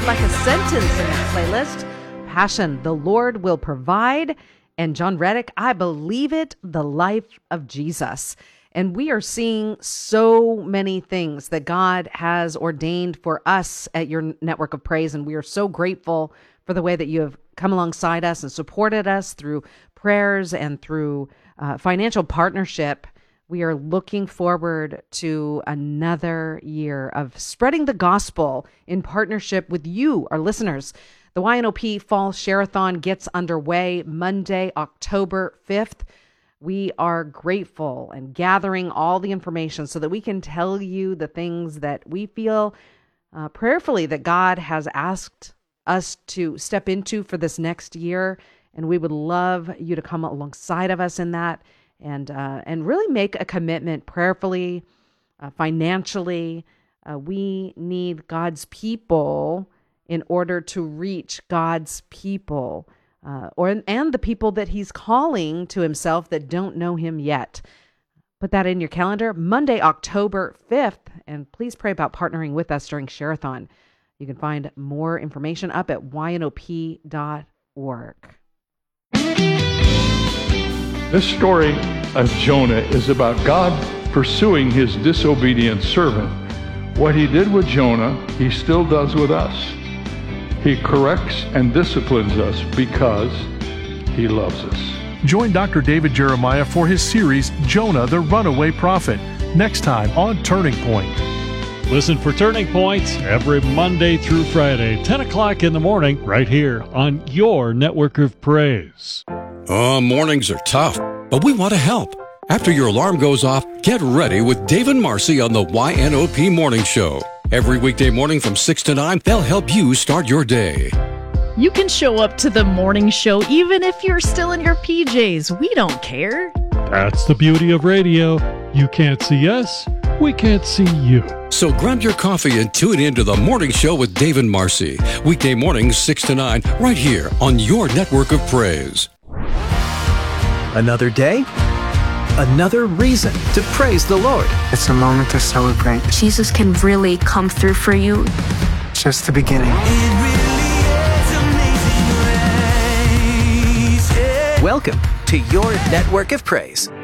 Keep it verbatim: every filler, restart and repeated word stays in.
like a sentence in that playlist. Passion, the Lord will provide. And John Reddick, I believe it, the life of Jesus. And we are seeing so many things that God has ordained for us at your network of praise. And we are so grateful for the way that you have come alongside us and supported us through prayers and through uh, financial partnership. We are looking forward to another year of spreading the gospel in partnership with you, our listeners. The Y N O P Fall Share-a-thon gets underway Monday, October fifth. We are grateful and gathering all the information so that we can tell you the things that we feel uh, prayerfully that God has asked us to step into for this next year. And we would love you to come alongside of us in that and uh, and really make a commitment prayerfully, uh, financially. Uh, we need God's people in order to reach God's people, uh, or and the people that he's calling to himself that don't know him yet. Put that in your calendar, Monday, October fifth, and please pray about partnering with us during Share-a-thon. You can find more information up at Y N O P dot org. This story of Jonah is about God pursuing his disobedient servant. What he did with Jonah, he still does with us. He corrects and disciplines us because he loves us. Join Doctor David Jeremiah for his series, Jonah the Runaway Prophet, next time on Turning Point. Listen for Turning Points every Monday through Friday, ten o'clock in the morning, right here on your network of praise. Oh, mornings are tough, but we want to help. After your alarm goes off, get ready with Dave and Marcy on the Y N O P Morning Show. Every weekday morning from six to nine, they'll help you start your day. You can show up to the morning show even if you're still in your P Js. We don't care. That's the beauty of radio. You can't see us, we can't see you. So grab your coffee and tune in to the Morning Show with Dave and Marcy. Weekday mornings six to nine, right here on your network of praise. Another day, another reason to praise the Lord. It's a moment to celebrate. Jesus can really come through for you. Just the beginning. Welcome to your network of praise.